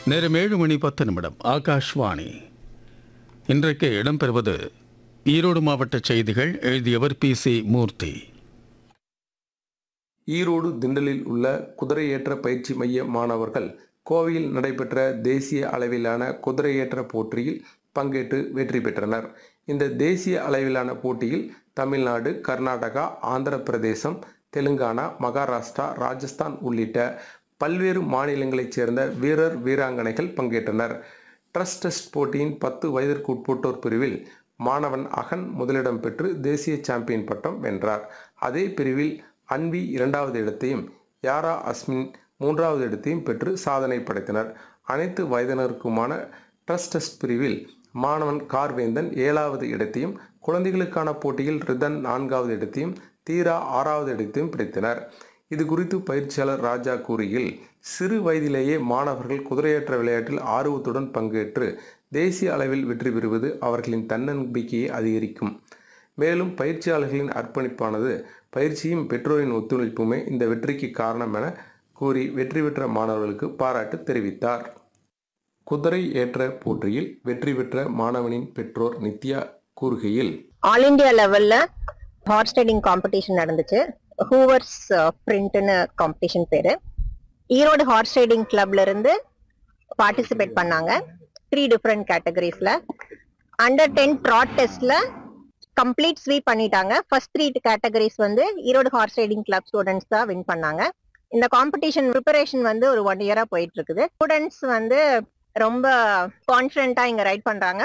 நேரம் 7:10 ஆகாஷ்வாணி. இன்றைக்கு இடம்பெறுவது ஈரோடு மாவட்ட செய்திகள். எழுதியவர் PC மூர்த்தி. ஈரோடு திண்டலில் உள்ள குதிரையேற்ற பயிற்சி மைய மாணவர்கள் கோவையில் நடைபெற்ற தேசிய அளவிலான குதிரையேற்ற போட்டியில் பங்கேற்று வெற்றி பெற்றனர். இந்த தேசிய அளவிலான போட்டியில் தமிழ்நாடு, கர்நாடகா, ஆந்திர பிரதேசம், தெலுங்கானா, மகாராஷ்டிரா, ராஜஸ்தான் உள்ளிட்ட பல்வேறு மாநிலங்களைச் சேர்ந்த வீரர் வீராங்கனைகள் பங்கேற்றனர். ட்ரஸ்ட் டெஸ்ட் போட்டியின் 10 வயதிற்கு உட்பட்டோர் பிரிவில் மாணவன் அகன் முதலிடம் பெற்று தேசிய சாம்பியன் பட்டம் வென்றார். அதே பிரிவில் அன்வி 2வது இடத்தையும், யாரா அஸ்மின் 3வது இடத்தையும் பெற்று சாதனை படைத்தனர். அனைத்து வயதினருக்குமான ட்ரஸ்ட் டெஸ்ட் பிரிவில் மாணவன் கார்வேந்தன் 7வது இடத்தையும், குழந்தைகளுக்கான போட்டியில் ரிதன் 4வது இடத்தையும், தீரா 6வது இடத்தையும் பிடித்தனர். இது குறித்து பயிற்சியாளர் ராஜா கூறுகையில், சிறு வயதிலேயே மாணவர்கள் குதிரையேற்ற விளையாட்டில் ஆர்வத்துடன் பங்கேற்று தேசிய அளவில் வெற்றி பெறுவது அவர்களின் தன்னம்பிக்கையை அதிகரிக்கும். மேலும் பயிற்சியாளர்களின் அர்ப்பணிப்பானது பயிற்சியும் பெற்றோரின் ஒத்துழைப்புமே இந்த வெற்றிக்கு காரணம் என கூறி வெற்றி பெற்ற மாணவர்களுக்கு பாராட்டு தெரிவித்தார். குதிரை ஏற்ற போட்டியில் வெற்றி பெற்ற மாணவனின் பெற்றோர் நித்யா கூறுகையில், ஆல் இண்டியா லெவல்ல ஹார்ஸ் ரைடிங் காம்படிஷன் நடந்துச்சு. ஹூவர்ஸ் பிரிண்ட்னு காம்படிஷன் பேரு. ஈரோடு ஹார்ஸ் ரைடிங் கிளப்ல இருந்து பார்ட்டிசிபேட் பண்ணாங்க 3 டிஃப்ரெண்ட் கேட்டகரிஸ்ல. அண்டர் 10 ட்ராட் டெஸ்ட்ல கம்ப்ளீட் ஸ்வீப் பண்ணிட்டாங்க. ஃபர்ஸ்ட் 3 கேட்டகரிஸ் வந்து Erode horse riding club students தான் வின் பண்ணாங்க. இந்த காம்படிஷன் ப்ரிப்பரேஷன் வந்து ஒரு 1 இயரா போயிட்டு இருக்குது. ஸ்டூடெண்ட்ஸ் வந்து ரொம்ப கான்ஃபிடென்ட்டா இங்க ரைட் பண்றாங்க.